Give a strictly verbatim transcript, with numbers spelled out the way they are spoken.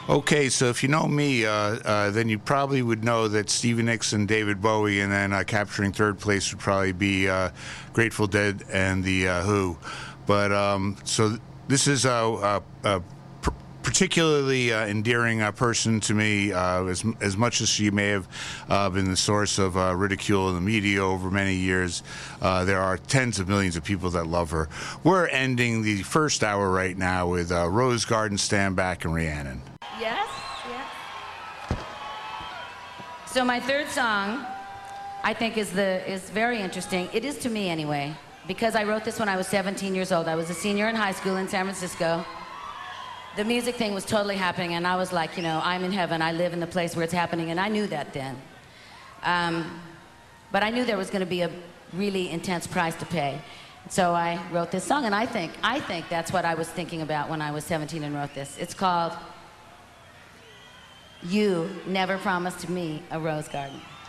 Okay, so if you know me, uh, uh, then you probably would know that Stevie Nicks and David Bowie, and then uh, capturing third place would probably be uh, Grateful Dead and the uh, Who. But um, so th- this is a, a, a pr- particularly uh, endearing uh, person to me, uh, as as much as she may have uh, been the source of uh, ridicule in the media over many years. Uh, there are tens of millions of people that love her. We're ending the first hour right now with uh, Rose Garden, Stand Back, and Rhiannon. Yes, yes. So my third song, I think, is the is very interesting. It is to me anyway, because I wrote this when I was seventeen years old. I was a senior in high school in San Francisco. The music thing was totally happening, and I was like, you know, I'm in heaven. I live in the place where it's happening, and I knew that then. Um, but I knew there was going to be a really intense price to pay. So I wrote this song, and I think I think that's what I was thinking about when I was seventeen and wrote this. It's called "You Never Promised Me a Rose Garden."